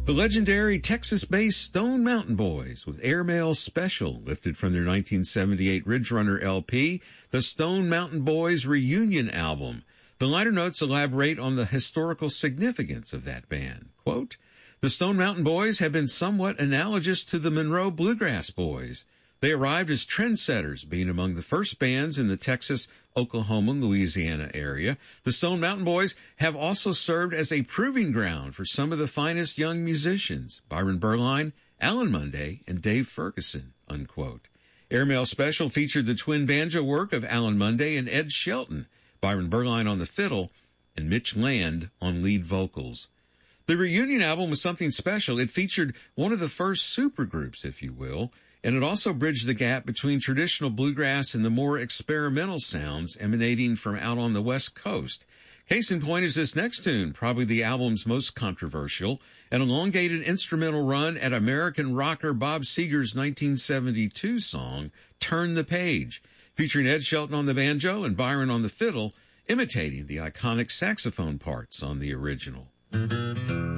The legendary Texas-based Stone Mountain Boys with Airmail Special, lifted from their 1978 Ridge Runner LP, the Stone Mountain Boys Reunion album. The liner notes elaborate on the historical significance of that band. Quote, "The Stone Mountain Boys have been somewhat analogous to the Monroe Bluegrass Boys. They arrived as trendsetters, being among the first bands in the Texas, Oklahoma, Louisiana area. The Stone Mountain Boys have also served as a proving ground for some of the finest young musicians, Byron Berline, Alan Munday, and Dave Ferguson," unquote. Airmail Special featured the twin banjo work of Alan Munday and Ed Shelton, Byron Berline on the fiddle, and Mitch Land on lead vocals. The reunion album was something special. It featured one of the first supergroups, if you will, and it also bridged the gap between traditional bluegrass and the more experimental sounds emanating from out on the West Coast. Case in point is this next tune, probably the album's most controversial, an elongated instrumental run at American rocker Bob Seger's 1972 song, "Turn the Page," featuring Ed Shelton on the banjo and Byron on the fiddle, imitating the iconic saxophone parts on the original.